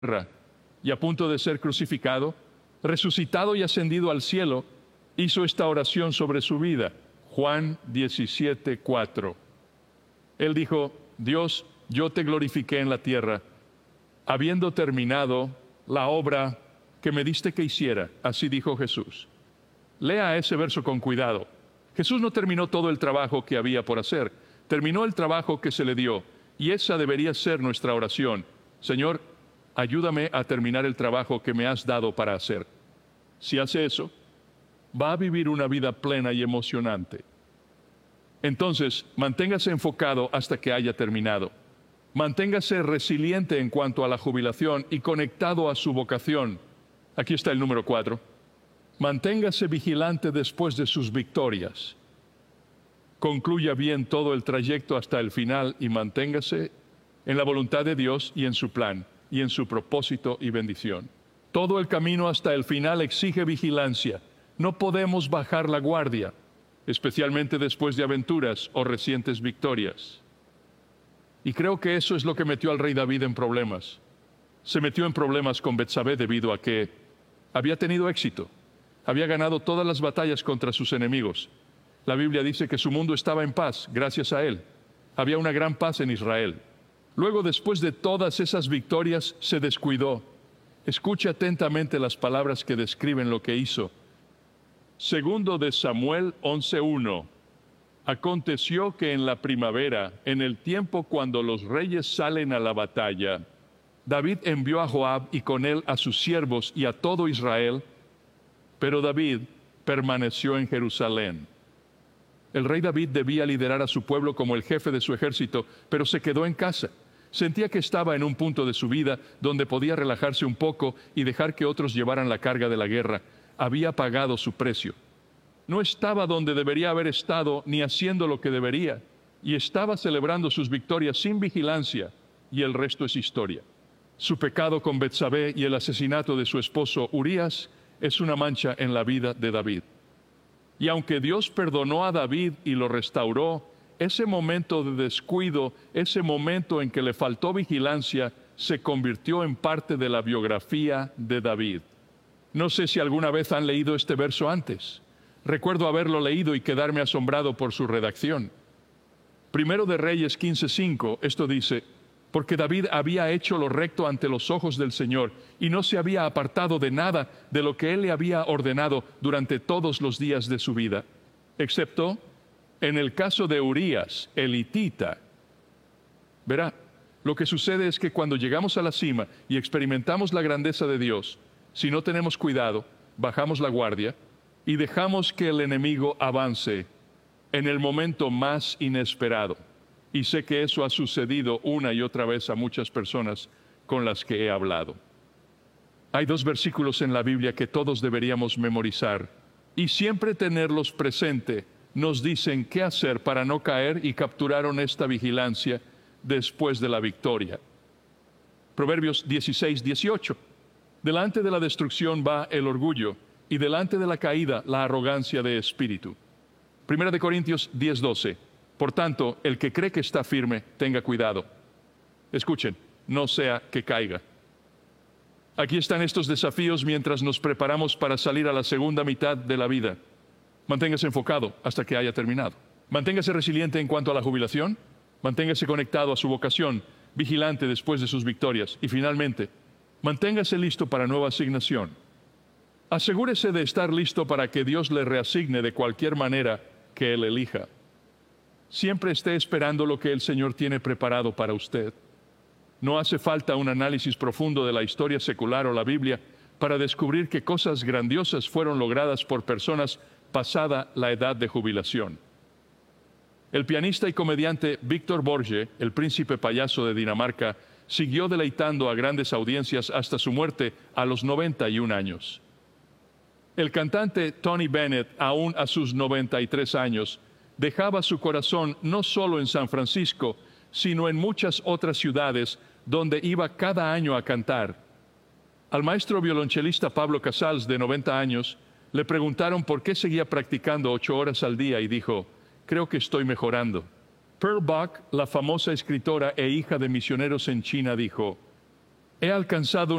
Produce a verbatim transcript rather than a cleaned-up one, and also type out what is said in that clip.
y a punto de ser crucificado, resucitado y ascendido al cielo, hizo esta oración sobre su vida. Juan diecisiete, cuatro. Él dijo: Dios, yo te glorifiqué en la tierra, habiendo terminado la obra que me diste que hiciera. Así dijo Jesús. Lea ese verso con cuidado. Jesús no terminó todo el trabajo que había por hacer, terminó el trabajo que se le dio, y esa debería ser nuestra oración. Señor, ayúdame a terminar el trabajo que me has dado para hacer. Si hace eso, va a vivir una vida plena y emocionante. Entonces, manténgase enfocado hasta que haya terminado. Manténgase resiliente en cuanto a la jubilación y conectado a su vocación. Aquí está el número cuatro. Manténgase vigilante después de sus victorias. Concluya bien todo el trayecto hasta el final y manténgase en la voluntad de Dios y en su plan y en su propósito y bendición. Todo el camino hasta el final exige vigilancia. No podemos bajar la guardia, especialmente después de aventuras o recientes victorias. Y creo que eso es lo que metió al rey David en problemas. Se metió en problemas con Betsabé debido a que había tenido éxito. Había ganado todas las batallas contra sus enemigos. La Biblia dice que su mundo estaba en paz gracias a él. Había una gran paz en Israel. Luego, después de todas esas victorias, se descuidó. Escuche atentamente las palabras que describen lo que hizo. Segundo de Samuel once uno. Aconteció que en la primavera, en el tiempo cuando los reyes salen a la batalla, David envió a Joab y con él a sus siervos y a todo Israel, pero David permaneció en Jerusalén. El rey David debía liderar a su pueblo como el jefe de su ejército, pero se quedó en casa. Sentía que estaba en un punto de su vida donde podía relajarse un poco y dejar que otros llevaran la carga de la guerra. Había pagado su precio. No estaba donde debería haber estado ni haciendo lo que debería, y estaba celebrando sus victorias sin vigilancia, y el resto es historia. Su pecado con Betsabé y el asesinato de su esposo Urías es una mancha en la vida de David. Y aunque Dios perdonó a David y lo restauró, ese momento de descuido, ese momento en que le faltó vigilancia, se convirtió en parte de la biografía de David. No sé si alguna vez han leído este verso antes. Recuerdo haberlo leído y quedarme asombrado por su redacción. Primero de Reyes quince cinco, esto dice: porque David había hecho lo recto ante los ojos del Señor y no se había apartado de nada de lo que Él le había ordenado durante todos los días de su vida, excepto en el caso de Urías, el hitita. Verá, lo que sucede es que cuando llegamos a la cima y experimentamos la grandeza de Dios, si no tenemos cuidado, bajamos la guardia y dejamos que el enemigo avance en el momento más inesperado. Y sé que eso ha sucedido una y otra vez a muchas personas con las que he hablado. Hay dos versículos en la Biblia que todos deberíamos memorizar y siempre tenerlos presente. Nos dicen qué hacer para no caer y capturar honesta vigilancia después de la victoria. Proverbios dieciséis dieciocho. Delante de la destrucción va el orgullo y delante de la caída la arrogancia de espíritu. Primera de Corintios diez doce. Por tanto, el que cree que está firme, tenga cuidado. Escuchen, no sea que caiga. Aquí están estos desafíos mientras nos preparamos para salir a la segunda mitad de la vida. Manténgase enfocado hasta que haya terminado. Manténgase resiliente en cuanto a la jubilación. Manténgase conectado a su vocación, vigilante después de sus victorias. Y finalmente, manténgase listo para nueva asignación. Asegúrese de estar listo para que Dios le reasigne de cualquier manera que Él elija. Siempre esté esperando lo que el Señor tiene preparado para usted. No hace falta un análisis profundo de la historia secular o la Biblia para descubrir que cosas grandiosas fueron logradas por personas pasada la edad de jubilación. El pianista y comediante Víctor Borge, el príncipe payaso de Dinamarca, siguió deleitando a grandes audiencias hasta su muerte a los noventa y un años. El cantante Tony Bennett, aún a sus noventa y tres años, dejaba su corazón no solo en San Francisco, sino en muchas otras ciudades donde iba cada año a cantar. Al maestro violonchelista Pablo Casals, de noventa años, le preguntaron por qué seguía practicando ocho horas al día y dijo: creo que estoy mejorando. Pearl Buck, la famosa escritora e hija de misioneros en China, dijo: he alcanzado